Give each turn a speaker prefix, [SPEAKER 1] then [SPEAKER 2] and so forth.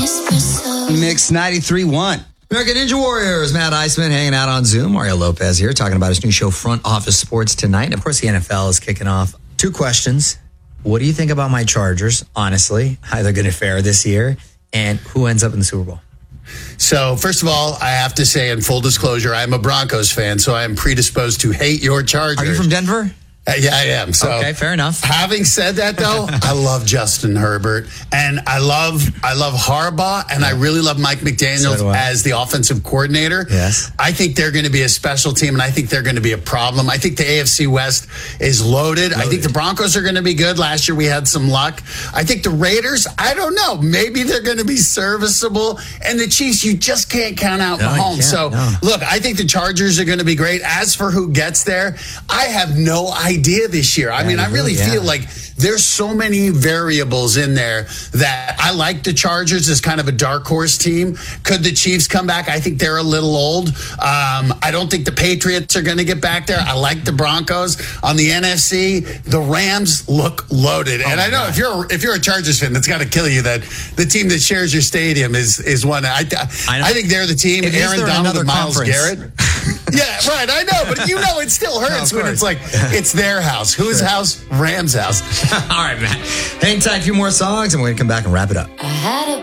[SPEAKER 1] Mix 93.1.
[SPEAKER 2] American Ninja Warriors, Matt Iceman hanging out on Zoom. Mario Lopez here talking about his new show, Front Office Sports, tonight. And of course, the NFL is kicking off. 2 questions. What do you think about my Chargers, honestly? How they're going to fare this year? And who ends up in the Super Bowl?
[SPEAKER 3] So, first of all, I have to say, in full disclosure, I'm a Broncos fan, so I am predisposed to hate your Chargers.
[SPEAKER 2] Are you from Denver?
[SPEAKER 3] Yeah, I am. So,
[SPEAKER 2] okay, fair enough.
[SPEAKER 3] Having said that, though, I love Justin Herbert, and I love Harbaugh, and I really love Mike McDaniels as the offensive coordinator.
[SPEAKER 2] Yes.
[SPEAKER 3] I think they're going to be a special team, and I think they're going to be a problem. I think the AFC West is loaded. I think the Broncos are going to be good. Last year we had some luck. I think the Raiders, I don't know. Maybe they're going to be serviceable. And the Chiefs, you just can't count out Mahomes. Look, I think the Chargers are going to be great. As for who gets there, I have no idea this year. I mean, I really feel like there's so many variables in there that I like the Chargers as kind of a dark horse team. Could the Chiefs come back? I think they're a little old. I don't think the Patriots are going to get back there. I like the Broncos. On the NFC, the Rams look loaded. And I know if you're a Chargers fan, that's got to kill you that the team that shares your stadium is one. I think they're the team. Aaron Donald and Myles Garrett. Yeah, right. I know, but it still hurts when it's like it's their house. Whose house? Rams' house.
[SPEAKER 2] All right, Matt. Hang tight, a few more songs, and we're going to come back and wrap it up.